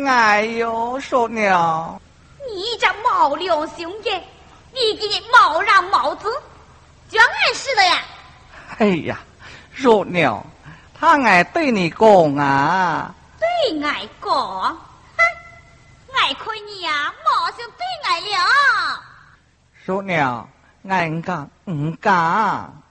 哎呦，叔娘， 你这冒良兄弟，你给你冒让冒子，就俺似的呀！ 哎呀，叔娘，他爱对你讲啊。 对俺讲，哼，俺亏你呀，冒兄对俺了。 叔娘，俺讲唔讲。